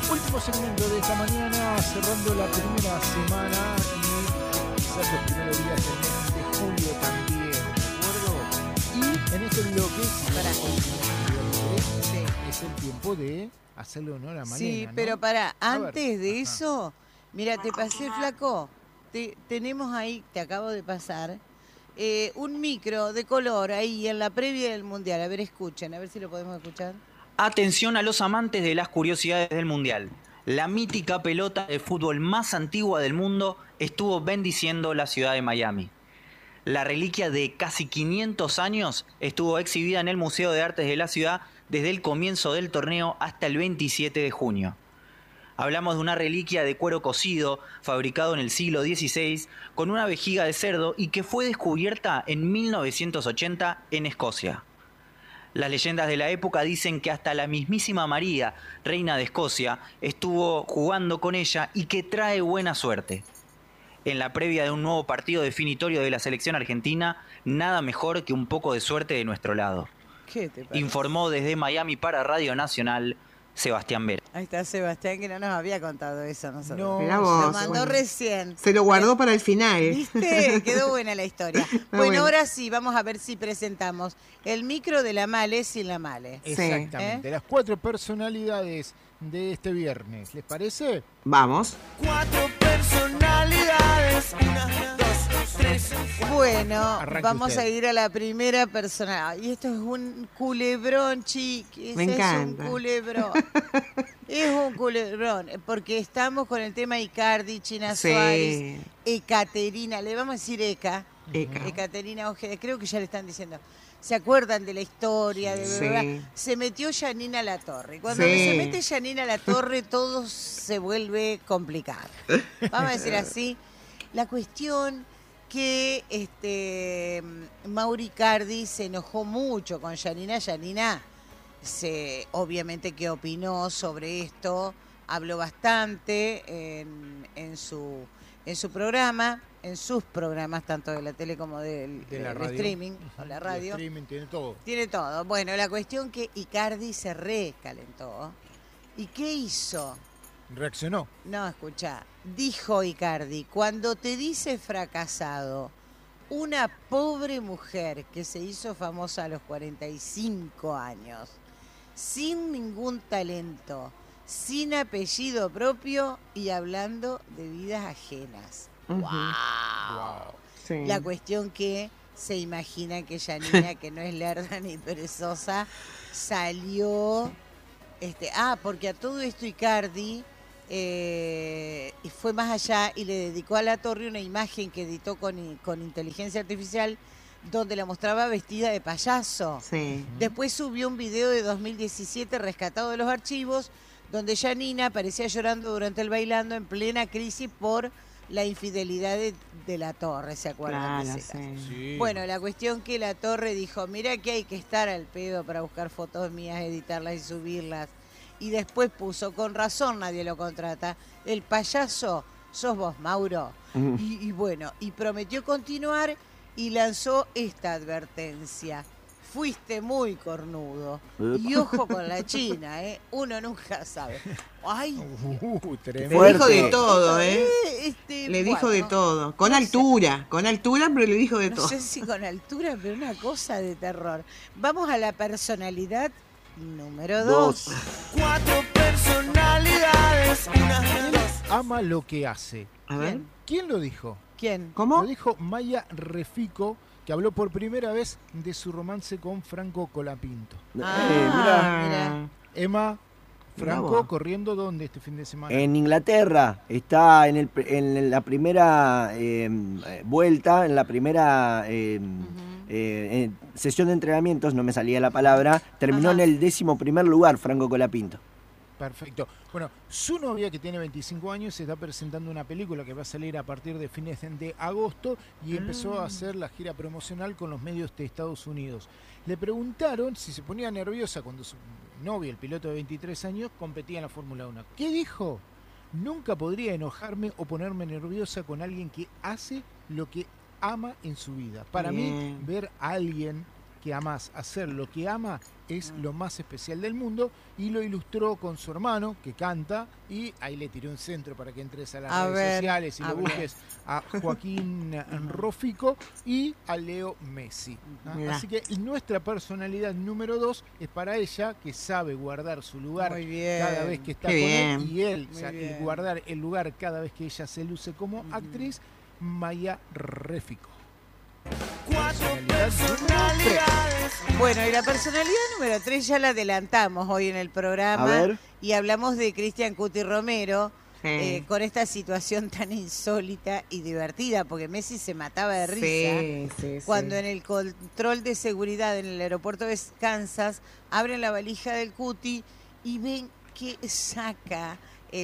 Último segmento de esta mañana, cerrando la primera semana y quizás los primeros días del mes de julio también, ¿de acuerdo? Y en este bloque, para es el tiempo de hacerle honor a Malena. Sí, ¿no? pero antes de Ajá. eso, mira, te pasé, flaco. Tenemos ahí, te acabo de pasar, un micro de color ahí en la previa del Mundial. A ver, escuchen, a ver si lo podemos escuchar. Atención a los amantes de las curiosidades del Mundial. La mítica pelota de fútbol más antigua del mundo estuvo bendiciendo la ciudad de Miami. La reliquia de casi 500 años estuvo exhibida en el Museo de Artes de la ciudad desde el comienzo del torneo hasta el 27 de junio. Hablamos de una reliquia de cuero cocido, fabricado en el siglo XVI, con una vejiga de cerdo y que fue descubierta en 1980 en Escocia. Las leyendas de la época dicen que hasta la mismísima María, reina de Escocia, estuvo jugando con ella y que trae buena suerte. En la previa de un nuevo partido definitorio de la selección argentina, nada mejor que un poco de suerte de nuestro lado. ¿Qué te parece? Informó desde Miami para Radio Nacional Sebastián Vera. Ahí está Sebastián, que no nos había contado eso nosotros. No, Mirá vos, Lo mandó recién. Se lo guardó para el final. ¿Viste? Quedó buena la historia. Bueno, bueno. ahora sí, vamos a ver si presentamos el micro de la Male sin la Male. Exactamente, las 4 personalidades de este viernes, ¿les parece? Vamos. 4 personalidades, 1, 2, 3. Bueno, Arranque vamos usted. a ir a la primera persona. Y esto es un culebrón, chiquis. Me encanta. Es un culebrón. Es un culebrón, porque estamos con el tema Icardi, China Sí. Suárez, Ekaterina, le vamos a decir Eka. Eka. Ekaterina Ojeda, creo que ya le están diciendo. ¿Se acuerdan de la historia? De Sí. verdad? Se metió Janina Latorre. Cuando Sí. se mete Janina Latorre, todo se vuelve complicado. Vamos a decir así. La cuestión que Mauri Icardi se enojó mucho con Janina. Janina, obviamente que opinó sobre esto, habló bastante en su programa, en sus programas, tanto de la tele como del De la radio. streaming, o la radio. El streaming tiene todo. Tiene todo. Bueno, la cuestión que Icardi se recalentó. ¿Y qué hizo? Reaccionó. No, escucha. Dijo Icardi, cuando te dice fracasado, una pobre mujer que se hizo famosa a los 45 años, sin ningún talento, sin apellido propio y hablando de vidas ajenas. Ujú. ¡Wow! Sí. La cuestión que se imagina que Janina, que no es lerda ni perezosa, salió... porque a todo esto Icardi y fue más allá y le dedicó a La Torre una imagen que editó con inteligencia artificial donde la mostraba vestida de payaso. Sí. Después subió un video de 2017 rescatado de los archivos donde Janina aparecía llorando durante el bailando en plena crisis por la infidelidad de La Torre, ¿se acuerdan? Claro, de ese caso? sí. Sí. Bueno, la cuestión que La Torre dijo, mira que hay que estar al pedo para buscar fotos mías, editarlas y subirlas. Y después puso, con razón nadie lo contrata, el payaso sos vos, Mauro. Y bueno, y prometió continuar y lanzó esta advertencia. Fuiste muy cornudo. Y ojo con la China, ¿eh? Uno nunca sabe. Ay, Tremendo. Le dijo de todo, ¿eh? Le bueno, dijo de todo. Con no sé. altura, pero le dijo de No todo. sé si con altura, pero una cosa de terror. Vamos a la personalidad número 2. 4 personalidades, 1, 2. Ama lo que hace. A ver. ¿Quién lo dijo? ¿Quién? ¿Cómo? Lo dijo Maya Refico, que habló por primera vez de su romance con Franco Colapinto. Mira. Emma, Mirá Franco vos. corriendo ¿dónde este fin de semana? En Inglaterra está en la primera vuelta, en la primera sesión de entrenamientos, no me salía la palabra, terminó Ajá. en el 11º lugar Franco Colapinto. Perfecto. Bueno, su novia, que tiene 25 años, está presentando una película que va a salir a partir de fines de agosto y empezó a hacer la gira promocional con los medios de Estados Unidos. Le preguntaron si se ponía nerviosa cuando su novia, el piloto de 23 años, competía en la Fórmula 1. ¿Qué dijo? Nunca podría enojarme o ponerme nerviosa con alguien que hace lo que ama en su vida. Para mí, Bien. ver a alguien que amás, hacer lo que ama es lo más especial del mundo, y lo ilustró con su hermano que canta, y ahí le tiré un centro para que entres a las redes sociales y lo busques a Joaquín Rfico y a Leo Messi. Mirá. Así que nuestra personalidad número 2 es para ella, que sabe guardar su lugar Muy bien. cada vez que está Qué con bien. él, y él, Muy o sea, el bien. guardar el lugar cada vez que ella se luce como actriz. Maya Rfico. 4 Personalidad número personalidades. Bueno, y la personalidad número 3 ya la adelantamos hoy en el programa. A ver. Y hablamos de Cristian Cuti Romero. Sí. Con esta situación tan insólita y divertida, porque Messi se mataba de risa. Sí. Cuando en el control de seguridad en el aeropuerto de Kansas abren la valija del Cuti y ven que saca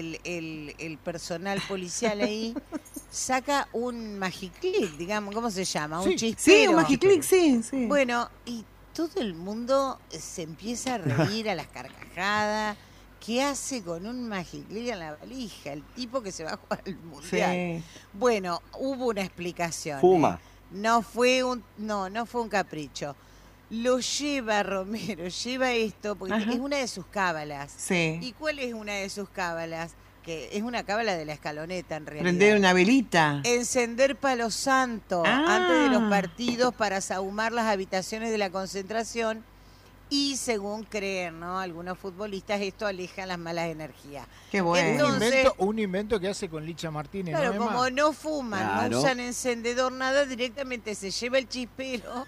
el personal policial ahí, saca un magiclick, digamos, ¿cómo se llama? Un Sí. chispero. Sí, un magiclick, sí. Bueno, y todo el mundo se empieza a reír a las carcajadas. ¿Qué hace con un magiclick en la valija? El tipo que se va a jugar el mundial. Sí. Bueno, hubo una explicación. Fuma. No fue un capricho. Lo lleva Romero, lleva esto, porque Ajá. es una de sus cábalas. Sí. ¿Y cuál es una de sus cábalas? Que es una cábala de la escaloneta, en realidad. Prender una velita. Encender palo santo Ah. antes de los partidos para sahumar las habitaciones de la concentración. Y según creen, ¿no?, algunos futbolistas, esto aleja las malas energías. Qué bueno. Entonces- Un invento que hace con Licha Martínez, Claro, ¿no, Emma? como no fuman, Claro. no usan encendedor, nada, directamente se lleva el chispero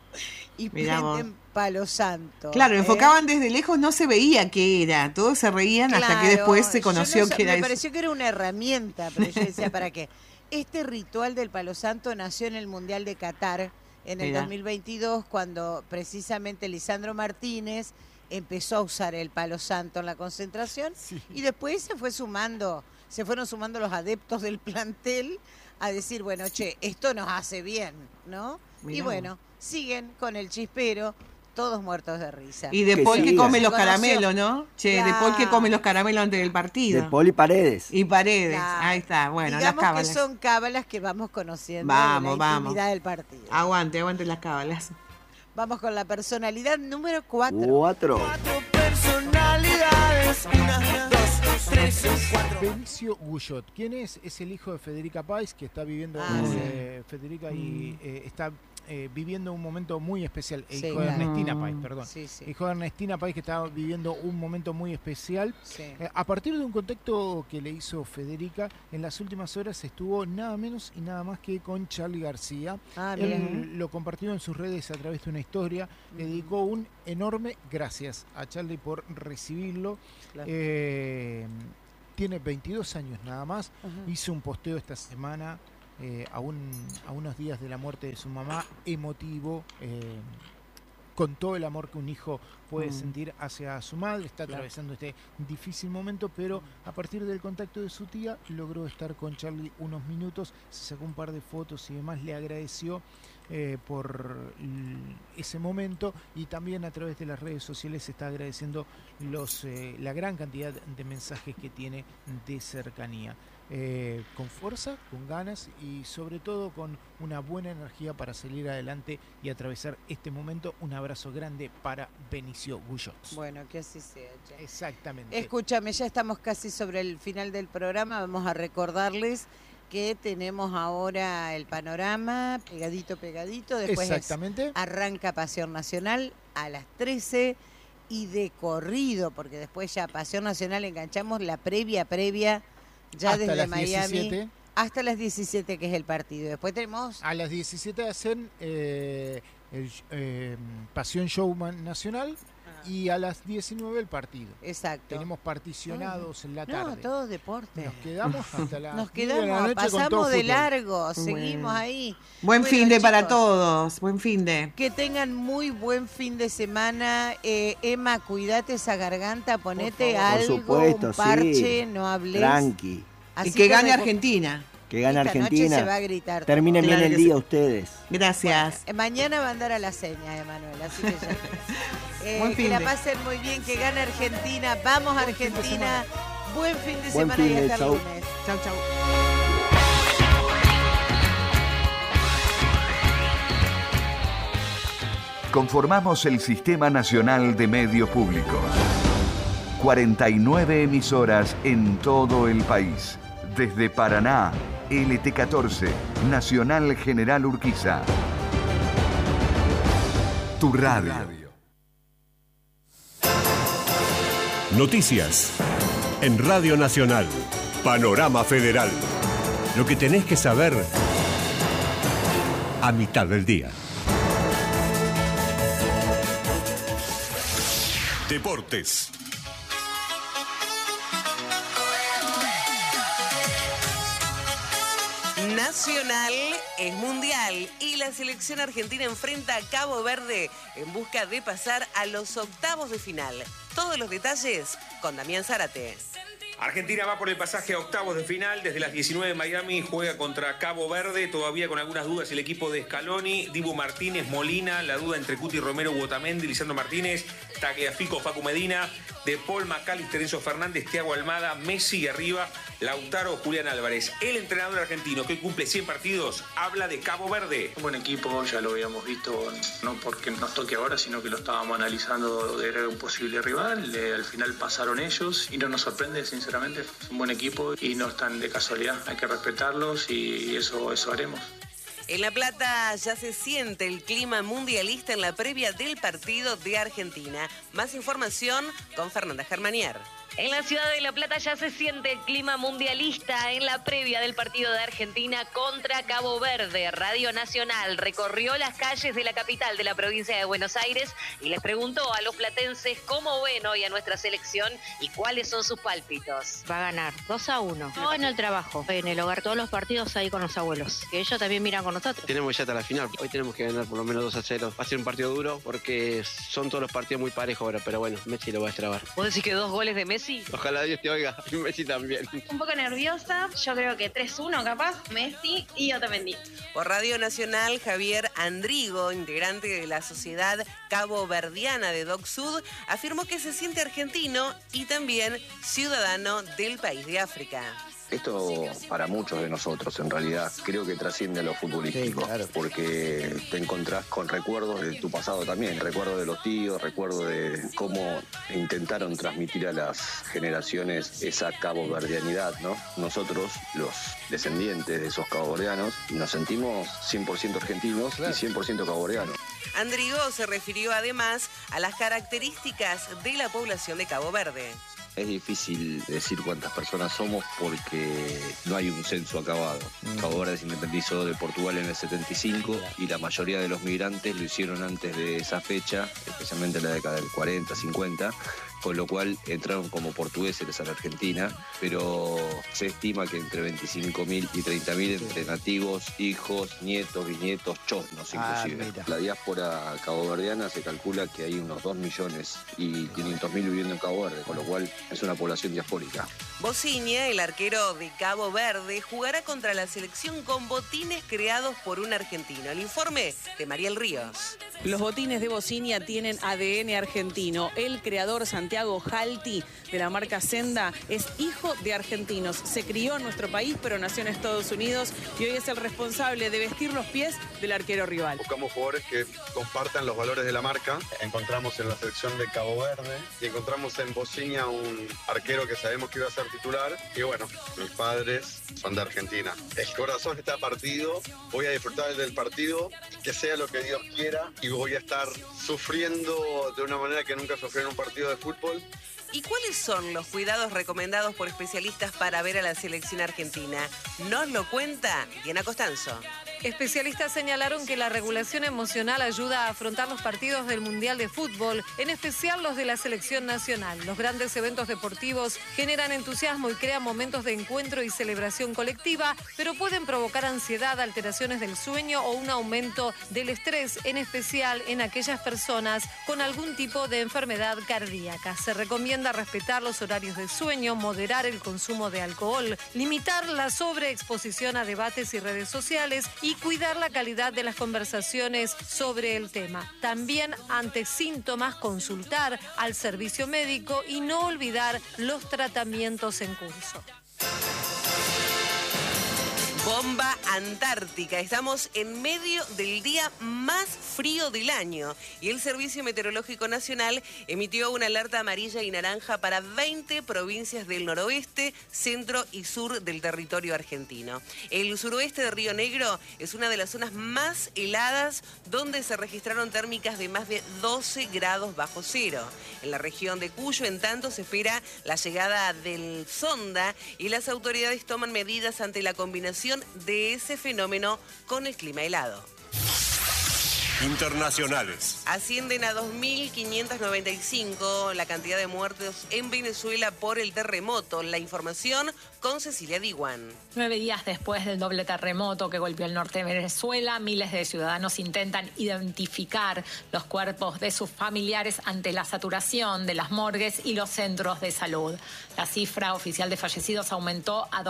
y Mirá vos. prenden palo santo. Claro, ¿eh? enfocaban desde lejos, no se veía qué era. Todos se reían hasta que Claro, después se yo conoció no sé, que era me eso. pareció que era una herramienta, pero yo decía, ¿para qué? Este ritual del palo santo nació en el Mundial de Qatar en el Mirá. 2022, cuando precisamente Lisandro Martínez empezó a usar el palo santo en la concentración, Sí. y después se fueron sumando los adeptos del plantel a decir, bueno, che, esto nos hace bien, ¿no? Mirá Y vos. bueno, siguen con el chispero, todos muertos de risa. Y De Que Paul que siga. come Se los conoció. caramelos, ¿no? Che, De Paul que Claro. come los caramelos antes del De partido. Poli Paredes. Y Paredes, Claro. ahí está. Bueno, Digamos las cábalas. que son cábalas que vamos conociendo Vamos, de la vamos. intimidad del partido. Aguante las cábalas. Vamos con la personalidad número 4. 4. 4 personalidades. 1, 2, 3, 4. Benicio Guyot. ¿Quién es? Es el hijo de Federica Pais, que está viviendo, Federica, y está viviendo un momento muy especial. Sí, Hijo de claro. Ernestina Pais, perdón. Sí, sí. Hijo de Ernestina Pais, que está viviendo un momento muy especial. Sí. A partir de un contacto que le hizo Federica, en las últimas horas estuvo nada menos y nada más que con Charly García. Ah, mira. Él lo compartió en sus redes a través de una historia. Le dedicó un enorme gracias a Charly por recibirlo. Claro. Tiene 22 años nada más. Ajá. Hizo un posteo esta semana a unos días de la muerte de su mamá, emotivo, con todo el amor que un hijo puede sentir hacia su madre. Está atravesando este difícil momento, pero a partir del contacto de su tía logró estar con Charly unos minutos, se sacó un par de fotos y demás, le agradeció por ese momento, y también a través de las redes sociales se está agradeciendo la gran cantidad de mensajes que tiene de cercanía. Con fuerza, con ganas y sobre todo con una buena energía para salir adelante y atravesar este momento. Un abrazo grande para Benicio Guyot. Bueno, que así sea. Che. Exactamente. Escúchame, ya estamos casi sobre el final del programa. Vamos a recordarles que tenemos ahora el panorama pegadito. Después Exactamente. arranca Pasión Nacional a las 13 y de corrido, porque después ya Pasión Nacional enganchamos la previa ya Hasta desde las Miami 17. hasta las 17, que es el partido. Después tenemos A las 17 hacen Pasión Showman Nacional y a las 19 el partido. exacto. Tenemos particionados en la No, tarde. todo deporte. Nos quedamos hasta las Nos 10 de la quedamos, noche con todo pasamos de fútbol. largo, seguimos ahí. Buen Bueno, fin de para chicos, todos. Buen fin de. Que tengan muy buen fin de semana. Emma, cuídate esa garganta, ponete favor. algo, Por supuesto, un parche, sí. no hables. Tranqui. Así Y que gane recu- Argentina. Que gane Esta noche Argentina. se va a gritar. Terminen Claro bien el que día sí. ustedes. Gracias. Mañana va a andar a la seña, Emanuel, así que ya. Buen Que fin la de. pasen muy bien, que gane Argentina. Vamos Argentina. Buen fin de Buen semana fin y de, hasta el chau. lunes. Chau, chau. conformamos el Sistema Nacional de Medios Públicos. 49 emisoras en todo el país. Desde Paraná, LT14, Nacional General Urquiza. Tu radio. Noticias. En Radio Nacional. Panorama Federal. Lo que tenés que saber a mitad del día. Deportes. Nacional es mundial y la selección argentina enfrenta a Cabo Verde en busca de pasar a los octavos de final. Todos los detalles con Damián Zárate. Argentina va por el pasaje a octavos de final. Desde las 19 de Miami juega contra Cabo Verde. Todavía con algunas dudas el equipo de Scaloni, Dibu Martínez, Molina. La duda entre Cuti Romero, Otamendi, Lisandro Martínez, Tagliafico, Facu Medina, De Paul, McAllister, Enzo Fernández, Thiago Almada, Messi y arriba Lautaro, Julián Álvarez. El entrenador argentino que hoy cumple 100 partidos habla de Cabo Verde. Un buen equipo, ya lo habíamos visto, no porque nos toque ahora, sino que lo estábamos analizando, era un posible rival. Al final pasaron ellos y no nos sorprende, sinceramente. Es un buen equipo y no están de casualidad. Hay que respetarlos y eso haremos. En La Plata ya se siente el clima mundialista en la previa del partido de Argentina. Más información con Fernanda Germanier. En la ciudad de La Plata ya se siente el clima mundialista en la previa del partido de Argentina contra Cabo Verde. Radio Nacional recorrió las calles de la capital de la provincia de Buenos Aires y les preguntó a los platenses cómo ven hoy a nuestra selección y cuáles son sus pálpitos. Va a ganar 2-1. No en el trabajo, en el hogar, todos los partidos ahí con los abuelos, que ellos también miran con nosotros. Tenemos ya hasta la final. Hoy tenemos que ganar por lo menos 2-0. Va a ser un partido duro porque son todos los partidos muy parejos ahora, pero bueno, Messi lo va a destrabar. ¿Vos decís que 2 goles de Messi? Ojalá Dios te oiga, y Messi también. Un poco nerviosa, yo creo que 3-1 capaz, Messi y Otamendi. Por Radio Nacional, Javier Andrigo, integrante de la Sociedad Cabo Verdiana de Doc Sud, afirmó que se siente argentino y también ciudadano del país de África. Esto para muchos de nosotros en realidad creo que trasciende a lo futbolístico, sí, claro, porque te encontrás con recuerdos de tu pasado también, recuerdos de los tíos, recuerdos de cómo intentaron transmitir a las generaciones esa caboverdianidad, ¿no? Nosotros, los descendientes de esos caboverdianos, nos sentimos 100% argentinos, claro, y 100% caboverdianos. Andrigo se refirió además a las características de la población de Cabo Verde. Es difícil decir cuántas personas somos porque no hay un censo acabado. Cabo Verde se independizó de Portugal en el 75 y la mayoría de los migrantes lo hicieron antes de esa fecha, especialmente en la década del 40, 50, con lo cual entraron como portugueses a la Argentina, pero se estima que entre 25.000 y 30.000 entre nativos, hijos, nietos, bisnietos, chosnos inclusive. La diáspora caboverdiana se calcula que hay unos 2.500.000 viviendo en Cabo Verde, con lo cual es una población diaspórica. Bociña, el arquero de Cabo Verde, jugará contra la selección con botines creados por un argentino. El informe de Mariel Ríos. Los botines de Bociña tienen ADN argentino. El creador Santiago Jalti de la marca Senda es hijo de argentinos. Se crió en nuestro país, pero nació en Estados Unidos y hoy es el responsable de vestir los pies del arquero rival. Buscamos jugadores que compartan los valores de la marca. Encontramos en la selección de Cabo Verde y encontramos en Bociña un arquero que sabemos que iba a ser titular. Y bueno, mis padres son de Argentina. El corazón está partido. Voy a disfrutar del partido, que sea lo que Dios quiera, y voy a estar sufriendo de una manera que nunca sufrí en un partido de fútbol. ¿Y cuáles son los cuidados recomendados por especialistas para ver a la selección argentina? Nos lo cuenta Diana Costanzo. Especialistas señalaron que la regulación emocional ayuda a afrontar los partidos del Mundial de Fútbol, en especial los de la selección nacional. Los grandes eventos deportivos generan entusiasmo y crean momentos de encuentro y celebración colectiva, pero pueden provocar ansiedad, alteraciones del sueño o un aumento del estrés, en especial en aquellas personas con algún tipo de enfermedad cardíaca. Se recomienda respetar los horarios de sueño, moderar el consumo de alcohol, limitar la sobreexposición a debates y redes sociales y cuidar la calidad de las conversaciones sobre el tema. También, ante síntomas, consultar al servicio médico y no olvidar los tratamientos en curso. Bomba Antártica. Estamos en medio del día más frío del año y el Servicio Meteorológico Nacional emitió una alerta amarilla y naranja para 20 provincias del noroeste, centro y sur del territorio argentino. El suroeste de Río Negro es una de las zonas más heladas donde se registraron térmicas de más de 12 grados bajo cero. En la región de Cuyo, en tanto, se espera la llegada del sonda y las autoridades toman medidas ante la combinación de ese fenómeno con el clima helado. Internacionales. Ascienden a 2.595 la cantidad de muertos en Venezuela por el terremoto. La información con Cecilia Diwan. 9 días después del doble terremoto que golpeó el norte de Venezuela, miles de ciudadanos intentan identificar los cuerpos de sus familiares ante la saturación de las morgues y los centros de salud. La cifra oficial de fallecidos aumentó a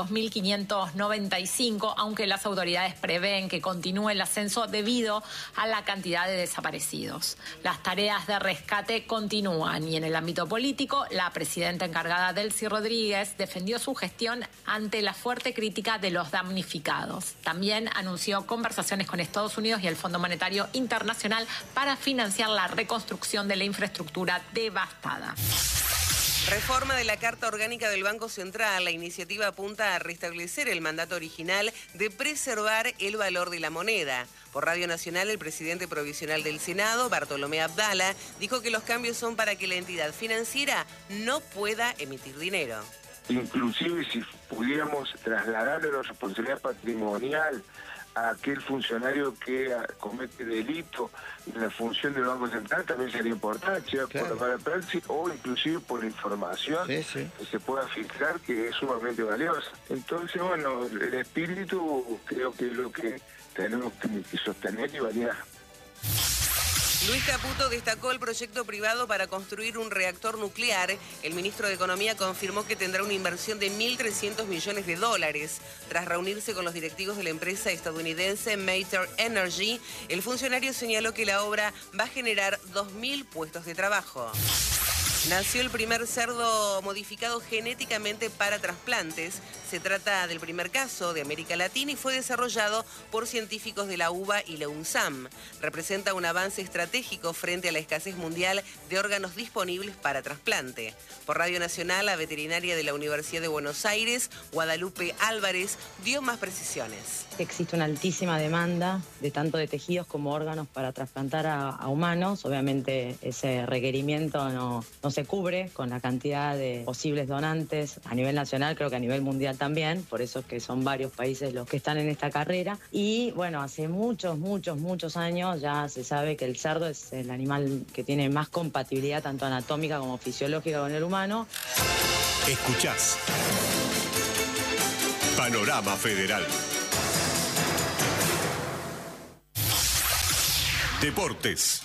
2.595, aunque las autoridades prevén que continúe el ascenso debido a la cantidad de desaparecidos. Las tareas de rescate continúan y en el ámbito político, la presidenta encargada Delcy Rodríguez defendió su gestión ante la fuerte crítica de los damnificados. También anunció conversaciones con Estados Unidos y el Fondo Monetario Internacional para financiar la reconstrucción de la infraestructura devastada. Reforma de la Carta Orgánica del Banco Central. La iniciativa apunta a restablecer el mandato original de preservar el valor de la moneda. Por Radio Nacional, el presidente provisional del Senado, Bartolomé Abdala, dijo que los cambios son para que la entidad financiera no pueda emitir dinero. Inclusive si pudiéramos trasladarle la responsabilidad patrimonial a aquel funcionario que comete delito en la función del Banco Central, también sería importante, sea por la praxis o inclusive por la información que se pueda filtrar, que es sumamente valiosa. Entonces, bueno, el espíritu creo que es lo que tenemos que sostener y validar. Luis Caputo destacó el proyecto privado para construir un reactor nuclear. El ministro de Economía confirmó que tendrá una inversión de $1.300 millones. Tras reunirse con los directivos de la empresa estadounidense Mater Energy, el funcionario señaló que la obra va a generar 2.000 puestos de trabajo. Nació el primer cerdo modificado genéticamente para trasplantes. Se trata del primer caso de América Latina y fue desarrollado por científicos de la UBA y la UNSAM. Representa un avance estratégico frente a la escasez mundial de órganos disponibles para trasplante. Por Radio Nacional, la veterinaria de la Universidad de Buenos Aires, Guadalupe Álvarez, dio más precisiones. Existe una altísima demanda de tanto de tejidos como órganos para trasplantar a humanos. Obviamente ese requerimiento no se cubre con la cantidad de posibles donantes a nivel nacional, creo que a nivel mundial también, por eso es que son varios países los que están en esta carrera. Y bueno, hace muchos años ya se sabe que el cerdo es el animal que tiene más compatibilidad tanto anatómica como fisiológica con el humano. Escuchás Panorama Federal. Deportes.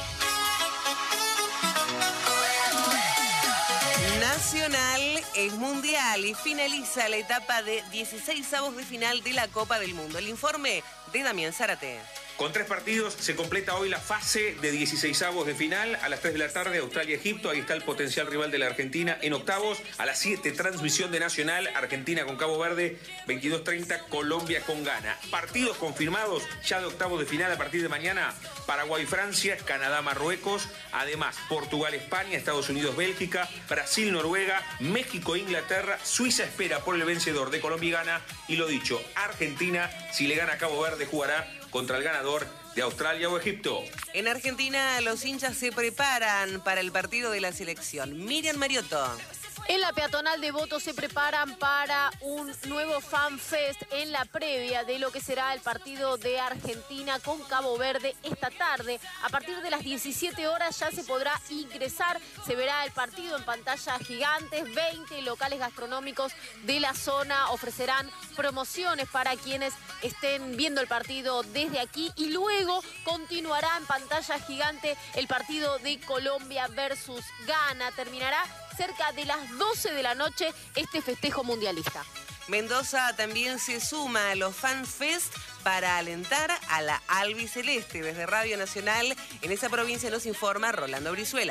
Nacional es mundial y finaliza la etapa de 16avos de final de la Copa del Mundo. El informe de Damián Zárate. Con 3 partidos se completa hoy la fase de 16avos de final. A las 3 de la tarde, Australia-Egipto. Ahí está el potencial rival de la Argentina en octavos. A las 7, transmisión de Nacional. Argentina con Cabo Verde. 22:30, Colombia con Ghana. Partidos confirmados ya de octavos de final a partir de mañana. Paraguay-Francia, Canadá-Marruecos. Además, Portugal-España, Estados Unidos-Bélgica, Brasil-Noruega, México-Inglaterra. Suiza espera por el vencedor de Colombia y Ghana. Y lo dicho, Argentina, si le gana a Cabo Verde, jugará contra el ganador de Australia o Egipto. En Argentina, los hinchas se preparan para el partido de la selección. Miriam Mariotto. En la peatonal de Voto se preparan para un nuevo Fan Fest en la previa de lo que será el partido de Argentina con Cabo Verde esta tarde. A partir de las 17 horas ya se podrá ingresar, se verá el partido en pantallas gigantes, 20 locales gastronómicos de la zona ofrecerán promociones para quienes estén viendo el partido desde aquí y luego continuará en pantalla gigante el partido de Colombia versus Ghana. Terminará cerca de las 12 de la noche este festejo mundialista. Mendoza también se suma a los Fan Fest para alentar a la albiceleste. Desde Radio Nacional, en esa provincia nos informa Rolando Brizuela.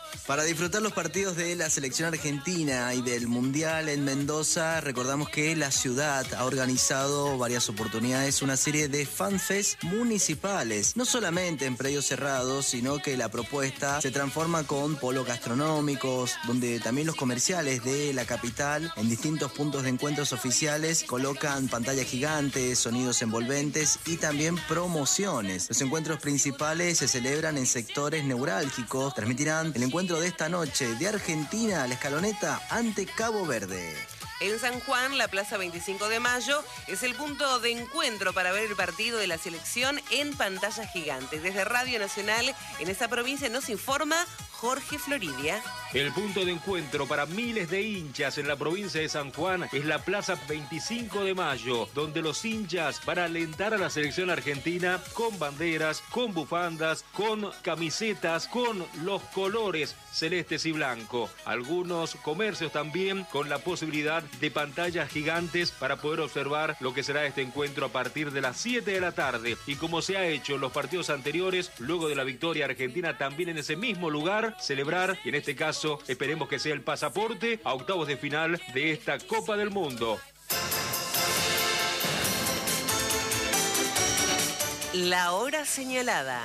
Para disfrutar los partidos de la selección argentina y del Mundial en Mendoza, recordamos que la ciudad ha organizado varias oportunidades una serie de fanfest municipales, no solamente en predios cerrados, sino que la propuesta se transforma con polos gastronómicos, donde también los comerciales de la capital en distintos puntos de encuentros oficiales colocan pantallas gigantes, sonidos envolventes y también promociones. Los encuentros principales se celebran en sectores neurálgicos, transmitirán el encuentro de esta noche de Argentina a la Escaloneta ante Cabo Verde. En San Juan, la Plaza 25 de Mayo es el punto de encuentro para ver el partido de la selección en pantallas gigantes. Desde Radio Nacional en esta provincia nos informa Jorge Floridia. El punto de encuentro para miles de hinchas en la provincia de San Juan es la Plaza 25 de Mayo, donde los hinchas van a alentar a la selección argentina con banderas, con bufandas, con camisetas, con los colores celestes y blanco. Algunos comercios también con la posibilidad de pantallas gigantes para poder observar lo que será este encuentro a partir de las 7 de la tarde. Y como se ha hecho en los partidos anteriores, luego de la victoria argentina también en ese mismo lugar, celebrar, y en este caso esperemos que sea el pasaporte a octavos de final de esta Copa del Mundo. La hora señalada.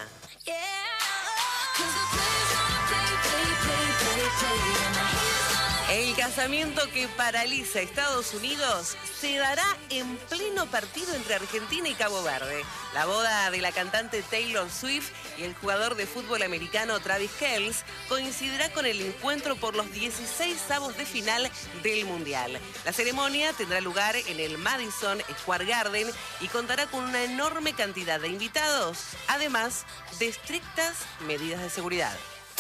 El casamiento que paraliza a Estados Unidos se dará en pleno partido entre Argentina y Cabo Verde. La boda de la cantante Taylor Swift y el jugador de fútbol americano Travis Kelce coincidirá con el encuentro por los 16avos de final del Mundial. La ceremonia tendrá lugar en el Madison Square Garden y contará con una enorme cantidad de invitados, además de estrictas medidas de seguridad.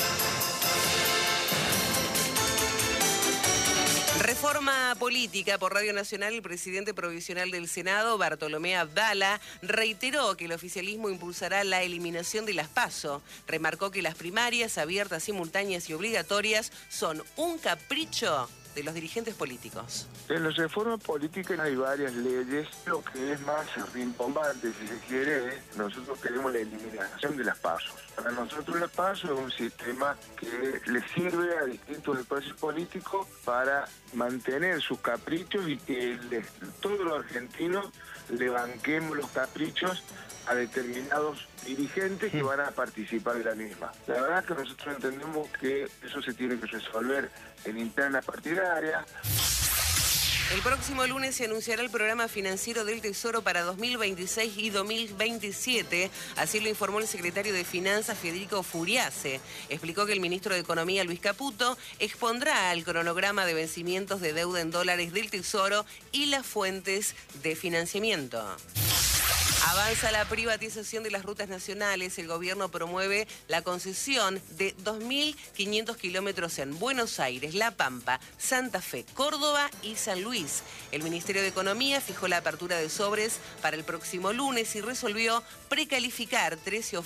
Reforma política. Por Radio Nacional, el presidente provisional del Senado, Bartolomé Abdala, reiteró que el oficialismo impulsará la eliminación de las PASO. Remarcó que las primarias abiertas, simultáneas y obligatorias son un capricho de los dirigentes políticos. En la reforma política hay varias leyes. Lo que es más rimbombante, si se quiere, nosotros queremos la eliminación de las PASO. Para nosotros las PASO es un sistema que le sirve a distintos espacios políticos para mantener sus caprichos y que todos los argentinos le banquemos los caprichos a determinados dirigentes que van a participar de la misma. La verdad es que nosotros entendemos que eso se tiene que resolver en interna partidaria. El próximo lunes se anunciará el programa financiero del Tesoro para 2026 y 2027. Así lo informó el secretario de Finanzas, Federico Furiase. Explicó que el ministro de Economía, Luis Caputo, expondrá el cronograma de vencimientos de deuda en dólares del Tesoro y las fuentes de financiamiento. Avanza la privatización de las rutas nacionales. El gobierno promueve la concesión de 2.500 kilómetros en Buenos Aires, La Pampa, Santa Fe, Córdoba y San Luis. El Ministerio de Economía fijó la apertura de sobres para el próximo lunes y resolvió precalificar 13